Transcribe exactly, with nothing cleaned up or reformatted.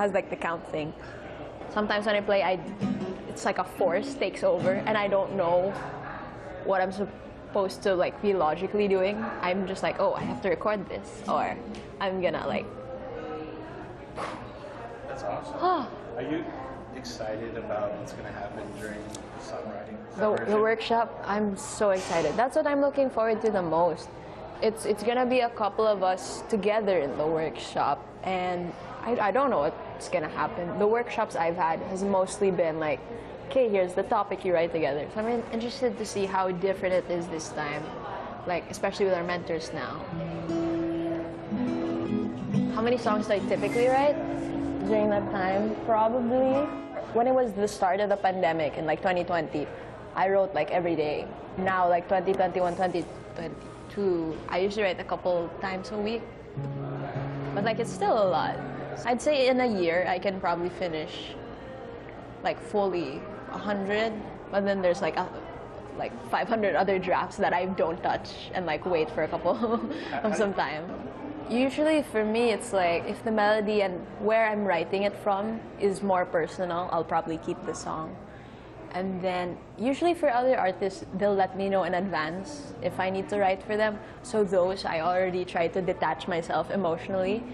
has like the count thing. Sometimes when I play, I it's like a force takes over, and I don't know what I'm supposed to like be logically doing. I'm just like, oh, I have to record this, or I'm gonna like. That's awesome. Are you excited about what's gonna happen during songwriting? The, the workshop, I'm so excited. That's what I'm looking forward to the most. It's it's gonna be a couple of us together in the workshop, and I, I don't know what's gonna happen. The workshops I've had has mostly been like, okay, here's the topic, you write together. So I'm interested to see how different it is this time, like especially with our mentors now. How many songs do I typically write during that time? Probably when it was the start of the pandemic in like twenty twenty, I wrote like every day. Now like twenty twenty-one, twenty twenty-two, I usually write a couple times a week. But like it's still a lot. I'd say in a year I can probably finish like fully a hundred, but then there's like a, like five hundred other drafts that I don't touch and like wait for a couple of some time. Usually for me it's like if the melody and where I'm writing it from is more personal, I'll probably keep the song. And then usually for other artists, they'll let me know in advance if I need to write for them. So those I already try to detach myself emotionally.